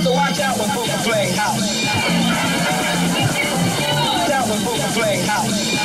So watch out when folks are playing house. Watch out when folks are playing house.